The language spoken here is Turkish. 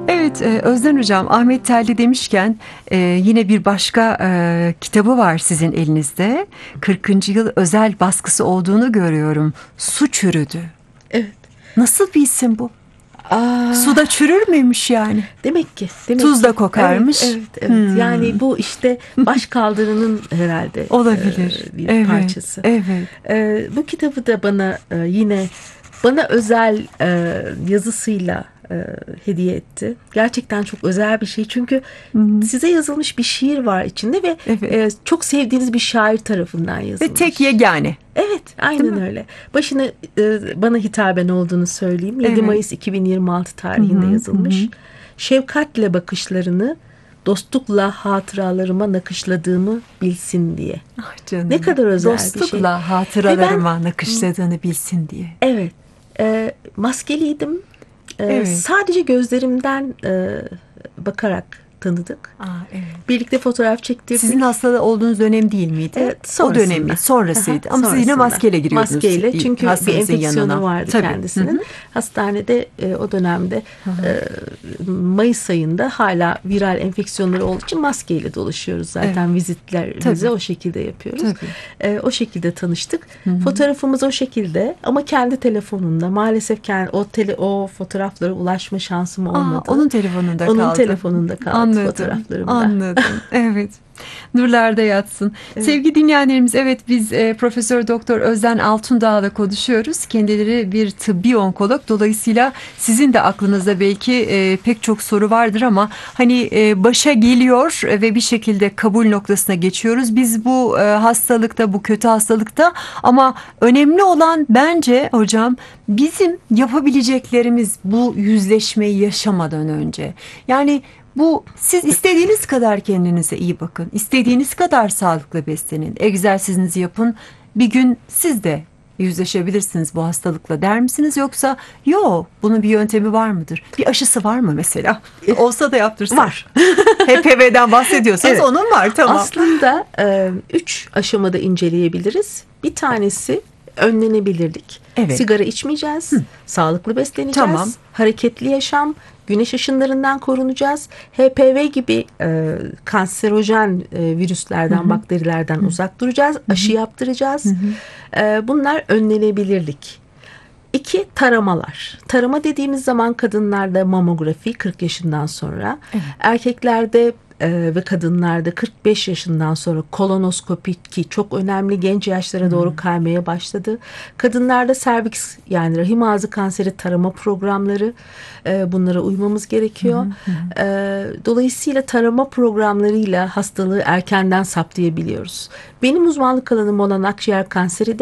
Evet, Özden Hocam, Ahmet Telli demişken yine bir başka kitabı var sizin elinizde. 40. yıl özel baskısı olduğunu görüyorum. Su çürüdü. Evet. Nasıl bir isim bu? Aa, Suda çürür müymüş yani? demek Tuz ki. da kokarmış. Evet. Yani bu işte başkaldırının herhalde Olabilir. bir Evet, parçası. evet. Bu kitabı da bana yine bana özel yazısıyla hediye etti. Gerçekten çok özel bir şey. Çünkü size yazılmış bir şiir var içinde ve Evet. çok sevdiğiniz bir şair tarafından Ve yazılmış. tek yegane. Evet, aynen öyle. Başına bana hitaben olduğunu söyleyeyim. 7 Evet. Mayıs 2026 tarihinde yazılmış. Şefkatle bakışlarını, dostlukla hatıralarıma nakışladığımı bilsin diye. Ah canım. Ne kadar özel bir şey. Dostlukla hatıralarıma nakışladığını bilsin diye. Evet, maskeliydim. Evet. Sadece gözlerimden bakarak tanıdık. Evet. Birlikte fotoğraf çektirdik. Sizin hastalığı olduğunuz dönem değil miydi? Evet, o sonrasında. dönem sonrasıydı. Ama siz yine Sonrasında. maskeyle giriyordunuz. Maskeyle, çünkü bir hastanızın enfeksiyonu yanına. vardı Tabii. kendisinin. Hastanede o dönemde Mayıs ayında hala viral enfeksiyonları olduğu için maskeyle dolaşıyoruz zaten. Vizitlerimizi Tabii. o şekilde yapıyoruz. Tabii. O şekilde tanıştık. Fotoğrafımız o şekilde ama kendi telefonunda. Maalesef o fotoğraflara ulaşma şansım olmadı. Onun telefonunda kaldı. Onun telefonunda kaldı fotoğraflarımda. Anladım. Evet. Nurlarda yatsın. Evet. Sevgili dinleyenlerimiz, evet, biz Profesör Doktor Özden Altundağ'la konuşuyoruz. Kendileri bir tıbbi onkolog. Dolayısıyla sizin de aklınızda belki pek çok soru vardır ama hani başa geliyor ve bir şekilde kabul noktasına geçiyoruz. Biz bu hastalıkta, bu kötü hastalıkta, ama önemli olan bence hocam bizim yapabileceklerimiz bu yüzleşmeyi yaşamadan önce. Yani siz istediğiniz kadar kendinize iyi bakın. İstediğiniz kadar sağlıklı beslenin. Egzersizinizi yapın. Bir gün siz de yüzleşebilirsiniz bu hastalıkla der misiniz? Yoksa yok, bunun bir yöntemi var mıdır? Bir aşısı var mı mesela? Olsa da yaptırsak. Var. HPV'den bahsediyorsanız Evet. onun var, tamam. Aslında 3 aşamada inceleyebiliriz. Bir tanesi önlenebilirlik. Evet. Sigara içmeyeceğiz. Sağlıklı besleneceğiz. Tamam. Hareketli yaşam. Güneş ışınlarından korunacağız. HPV gibi kanserojen virüslerden, bakterilerden uzak duracağız. Aşı yaptıracağız. Bunlar önlenebilirlik. 2, taramalar. Tarama dediğimiz zaman kadınlarda mamografi 40 yaşından sonra. Evet. Erkeklerde ve kadınlarda 45 yaşından sonra kolonoskopi, ki çok önemli, genç yaşlara doğru kaymaya başladı. Kadınlarda serviks, yani rahim ağzı kanseri tarama programları, bunlara uymamız gerekiyor. Dolayısıyla tarama programlarıyla hastalığı erkenden saptayabiliyoruz. Benim uzmanlık alanım olan akciğer kanseri de